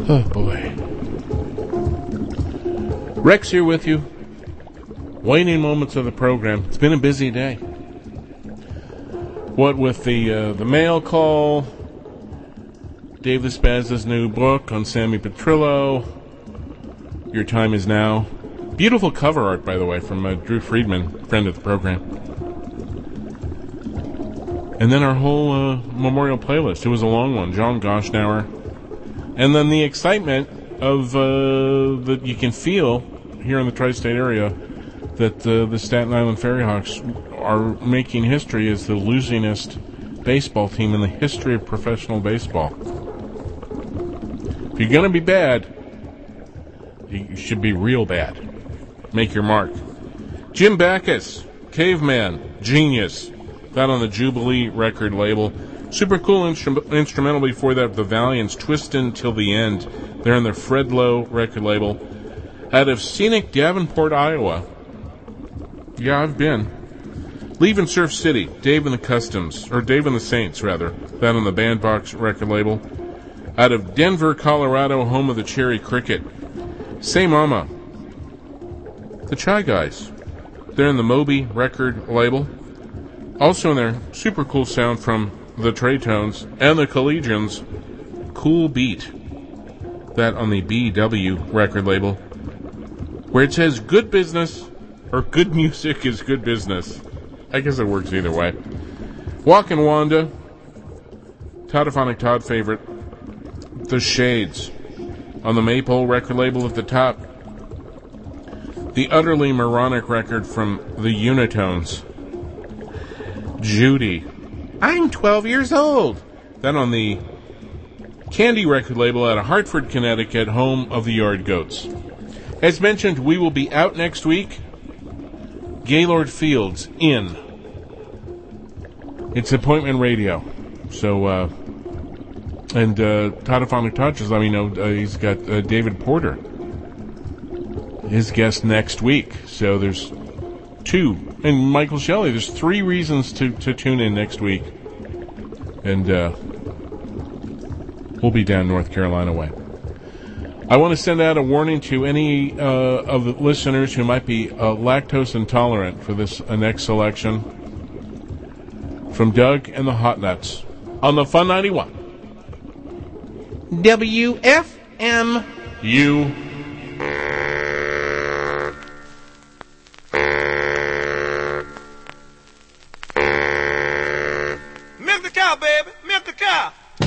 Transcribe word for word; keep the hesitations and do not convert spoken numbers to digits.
Oh, boy. Rex here with you. Waning moments of the program. It's been a busy day. What with the uh, the mail call, Dave Spazza's new book on Sammy Petrillo, Your Time Is Now. Beautiful cover art, by the way, from uh, Drew Friedman, friend of the program. And then our whole uh, memorial playlist. It was a long one. John Goshnauer. And then the excitement of uh, that you can feel here in the tri-state area that uh, the Staten Island Ferryhawks are making history as the losingest baseball team in the history of professional baseball. If you're going to be bad, you should be real bad. Make your mark. Jim Backus, Caveman, Genius. That on the Jubilee record label. Super cool instru- instrumental before that, the Valiants, Twistin' Till the End. They're on the Fredlow record label. Out of scenic Davenport, Iowa. Yeah, I've been. Leaving Surf City, Dave and the Customs, or Dave and the Saints, rather. That on the Bandbox record label. Out of Denver, Colorado, home of the Cherry Cricket. Say Mama, the Chai Guys. They're in the Moby record label. Also in there, super cool sound from the Traytones and the Collegians. Cool Beat. That on the B W record label. Where it says good business or good music is good business. I guess it works either way. Walkin' Wanda. Toddophonic Todd favorite. The Shades. On the Maypole record label at the top. The utterly moronic record from the Unitones. Judy. I'm twelve years old. Then on the Candy record label out of Hartford, Connecticut, home of the Yard Goats. As mentioned, we will be out next week. Gaylord Fields in. It's appointment radio. So, uh, and uh, Toddophonic Todd just let me know uh, he's got uh, David Porter, his guest next week. So there's two. And Michael Shelley, there's three reasons to, to tune in next week. And uh, we'll be down North Carolina way. I want to send out a warning to any uh, of the listeners who might be uh, lactose intolerant for this uh, next selection. From Doug and the Hot Nuts on the Fun ninety-one. W F M. You.